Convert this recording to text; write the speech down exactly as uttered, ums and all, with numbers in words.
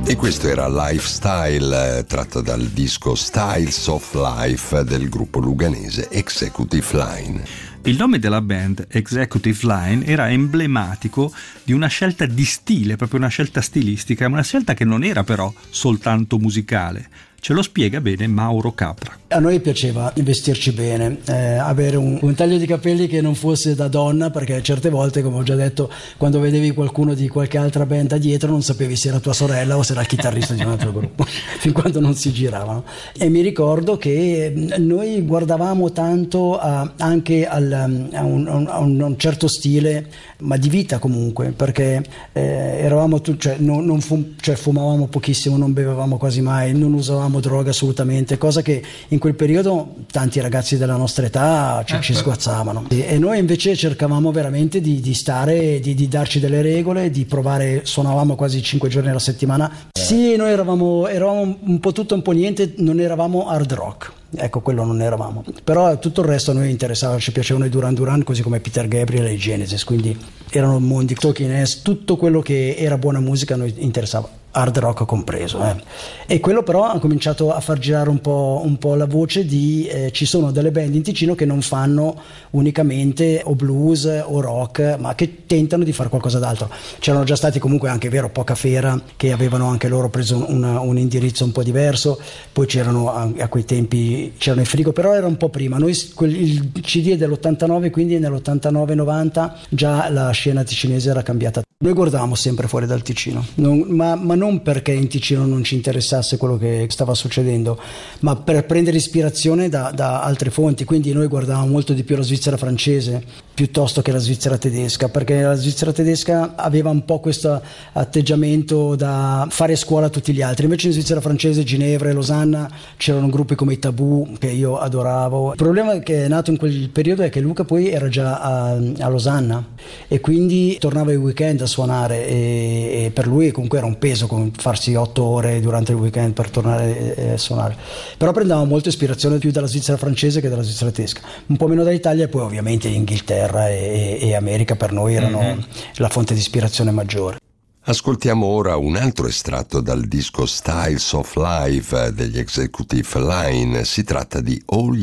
E questo era Lifestyle, tratto dal disco Styles of Life del gruppo luganese Executive Line. Il nome della band, Executive Line, era emblematico di una scelta di stile, proprio una scelta stilistica, una scelta che non era però soltanto musicale. Ce lo spiega bene Mauro Capra. A noi piaceva vestirci bene, eh, avere un, un taglio di capelli che non fosse da donna, perché certe volte, come ho già detto, quando vedevi qualcuno di qualche altra band da dietro non sapevi se era tua sorella o se era il chitarrista di un altro gruppo, fin quando non si giravano. E mi ricordo che noi guardavamo tanto a, anche al, a, un, a un certo stile, ma di vita comunque, perché eh, eravamo tu, cioè, non, non fum, cioè fumavamo pochissimo, non bevevamo quasi mai, non usavamo droga assolutamente, cosa che in quel periodo tanti ragazzi della nostra età ci, ci sguazzavano, e, e noi invece cercavamo veramente di, di stare, di, di darci delle regole, di provare. Suonavamo quasi cinque giorni alla settimana. Sì, noi eravamo, eravamo un po' tutto un po' niente, non eravamo hard rock. Ecco, quello non eravamo, però tutto il resto a noi interessava, ci piacevano i Duran Duran, così come Peter Gabriel e i Genesis, quindi erano mondi, Talking Heads, tutto quello che era buona musica a noi interessava, hard rock compreso, eh. E quello però ha cominciato a far girare un po', un po' la voce di eh, ci sono delle band in Ticino che non fanno unicamente o blues o rock, ma che tentano di fare qualcosa d'altro. C'erano già stati comunque anche, vero, Poca Fera, che avevano anche loro preso un, un indirizzo un po' diverso, poi c'erano a, a quei tempi c'erano i Frigo, però era un po' prima. Noi, il C D è dell'ottantanove, quindi nell'ottantanove novanta già la scena ticinese era cambiata. Noi guardavamo sempre fuori dal Ticino, non, ma, ma non perché in Ticino non ci interessasse quello che stava succedendo, ma per prendere ispirazione da, da altre fonti. Quindi noi guardavamo molto di più la Svizzera francese piuttosto che la Svizzera tedesca, perché la Svizzera tedesca aveva un po' questo atteggiamento da fare scuola a tutti gli altri, invece in Svizzera francese, Ginevra e Losanna, c'erano gruppi come i Tabù che io adoravo. Il problema che è nato in quel periodo è che Luca poi era già a, a Losanna e quindi tornava i weekend a suonare, e, e per lui comunque era un peso con farsi otto ore durante il weekend per tornare a suonare. Però prendevamo molta ispirazione più dalla Svizzera francese che dalla Svizzera tedesca, un po' meno dall'Italia, e poi ovviamente Inghilterra e, e America per noi erano mm-hmm. la fonte di ispirazione maggiore. Ascoltiamo ora un altro estratto dal disco Styles of Life degli Executive Line. Si tratta di All